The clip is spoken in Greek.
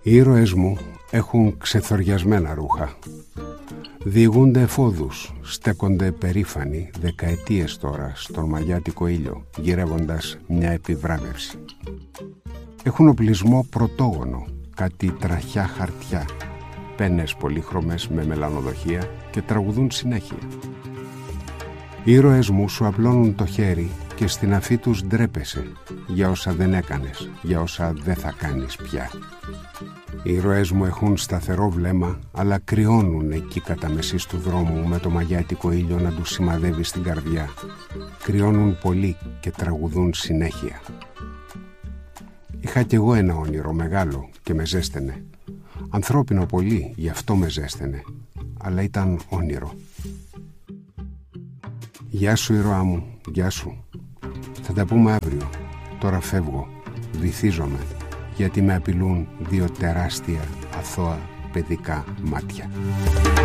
Οι ήρωες μου έχουν ξεθοριασμένα ρούχα. Διηγούνται εφόδους, στέκονται περήφανοι δεκαετίες τώρα στον μαγιάτικο ήλιο, γυρεύοντας μια επιβράβευση. Έχουν οπλισμό πρωτόγονο, κάτι τραχιά χαρτιά, πένες πολύχρωμες με μελανοδοχεία και τραγουδούν συνέχεια. Οι ήρωες μου σου απλώνουν το χέρι και στην αφή τους ντρέπεσαι για όσα δεν έκανες, για όσα δεν θα κάνεις πια. Οι ήρωές μου έχουν σταθερό βλέμμα, αλλά κρυώνουν εκεί κατά μεσής του δρόμου με το μαγιάτικο ήλιο να τους σημαδεύει στην καρδιά. Κρυώνουν πολύ και τραγουδούν συνέχεια. Είχα κι εγώ ένα όνειρο μεγάλο και με ζέστενε. Ανθρώπινο πολύ, γι' αυτό με ζέστενε, αλλά ήταν όνειρο. Γεια σου ήρωά μου, γεια σου. Θα τα πούμε αύριο. Τώρα φεύγω, βυθίζομαι, γιατί με απειλούν δύο τεράστια αθώα παιδικά μάτια.